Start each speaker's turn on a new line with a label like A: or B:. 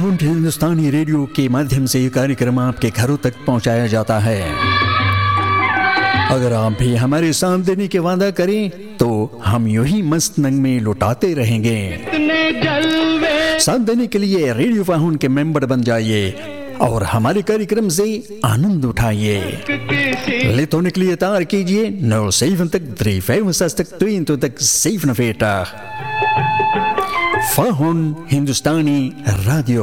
A: Found हिंदुस्तानी radio के माध्यम से ये कार्यक्रम आपके घरों तक पहुंचाया जाता है। अगर आप भी हमारे साथ देने के वादा करें तो हम यूं ही मस्त नंग में लुटाते रहेंगे। साथ देने के लिए रेडियो फाउंड के मेंबर बन जाइए और हमारे कार्यक्रम से आनंद उठाइए। Lid hoor ik lietaar kietje 070 365 22 47. Fahun Hindustani Radio.